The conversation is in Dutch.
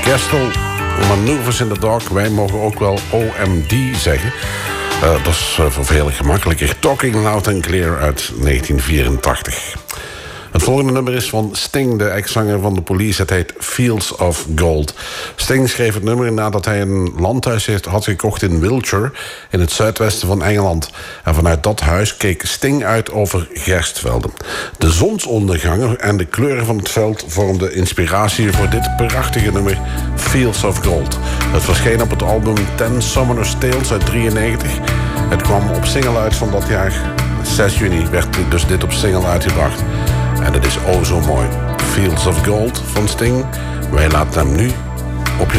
Gestel, Maneuvers in the Dark. Wij mogen ook wel OMD zeggen. Dat is voor velen gemakkelijker. Talking Loud and Clear uit 1984. Het volgende nummer is van Sting, de ex-zanger van de Police. Het heet Fields of Gold. Sting schreef het nummer nadat hij een landhuis had gekocht in Wiltshire, in het zuidwesten van Engeland. En vanuit dat huis keek Sting uit over gerstvelden. De zonsondergangen en de kleuren van het veld vormden inspiratie voor dit prachtige nummer Fields of Gold. Het verscheen op het album Ten Summoner's Tales uit 1993. Het kwam op single uit van dat jaar. 6 juni werd dus dit op single uitgebracht. En het is oh zo mooi. Fields of Gold van Sting. Wij laten hem nu